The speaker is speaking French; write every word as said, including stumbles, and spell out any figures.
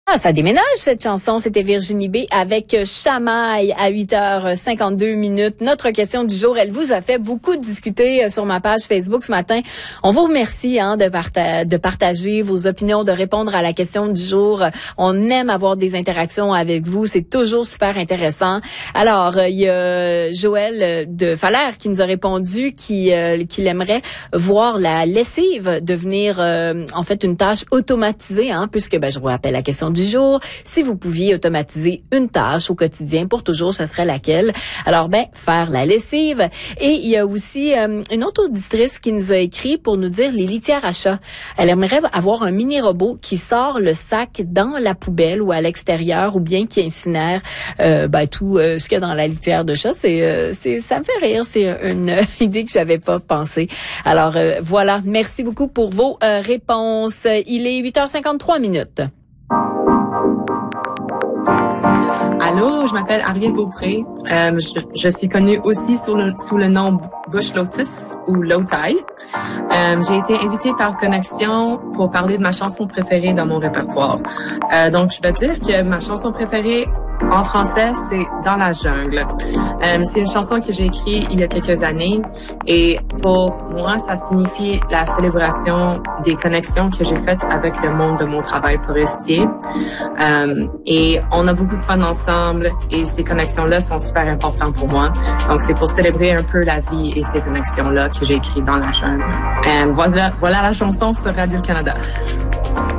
Ah, ça déménage cette chanson, c'était Virginie B avec Chamaille à huit heures cinquante-deux minutes. Notre question du jour, elle vous a fait beaucoup discuter sur ma page Facebook ce matin. On vous remercie hein, de, parta- de partager vos opinions, de répondre à la question du jour. On aime avoir des interactions avec vous, c'est toujours super intéressant. Alors, il y a Joël de Falaire qui nous a répondu qu'il euh, qu'il aimerait voir la lessive devenir euh, en fait une tâche automatisée, hein, puisque ben, je vous rappelle la question du jour. Si vous pouviez automatiser une tâche au quotidien pour toujours, ça serait laquelle? Alors, ben, faire la lessive. Et il y a aussi euh, une autre auditrice qui nous a écrit pour nous dire les litières à chat. Elle aimerait avoir un mini-robot qui sort le sac dans la poubelle ou à l'extérieur ou bien qui incinère euh, ben, tout euh, ce qu'il y a dans la litière de chat. C'est, euh, c'est, ça me fait rire. C'est une euh, idée que j'avais pas pensée. Alors, euh, voilà. Merci beaucoup pour vos euh, réponses. Il est huit heures cinquante-trois minutes. Allô, je m'appelle Ariel Beaupré. Euh, je, je suis connue aussi sous le, sous le nom Bush Lotus ou Lotai. Euh, j'ai été invitée par Connexion pour parler de ma chanson préférée dans mon répertoire. Euh, donc, je vais dire que ma chanson préférée en français, c'est Dans la jungle. Euh, c'est une chanson que j'ai écrite il y a quelques années et pour moi, ça signifie la célébration des connexions que j'ai faites avec le monde de mon travail forestier. Euh, et on a beaucoup de fun ensemble et ces connexions-là sont super importantes pour moi. Donc, c'est pour célébrer un peu la vie et ces connexions-là que j'ai écrites Dans la jungle. Euh, voilà, voilà la chanson sur Radio-Canada.